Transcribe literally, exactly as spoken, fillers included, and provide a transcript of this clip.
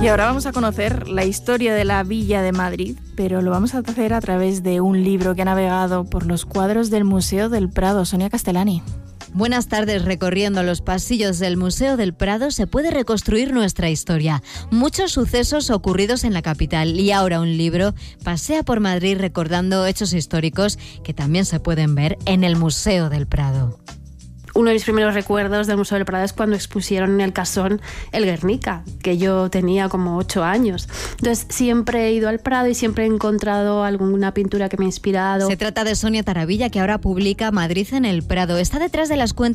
Y ahora vamos a conocer la historia de la Villa de Madrid, pero lo vamos a hacer a través de un libro que ha navegado por los cuadros del Museo del Prado. Sonia Castellani. Buenas tardes. Recorriendo los pasillos del Museo del Prado se puede reconstruir nuestra historia. Muchos sucesos ocurridos en la capital y ahora un libro pasea por Madrid recordando hechos históricos que también se pueden ver en el Museo del Prado. Uno de mis primeros recuerdos del Museo del Prado es cuando expusieron en el Casón el Guernica, que yo tenía como ocho años. Entonces siempre he ido al Prado y siempre he encontrado alguna pintura que me ha inspirado. Se trata de Sonia Taravilla, que ahora publica Madrid en el Prado. Está detrás de las cuentas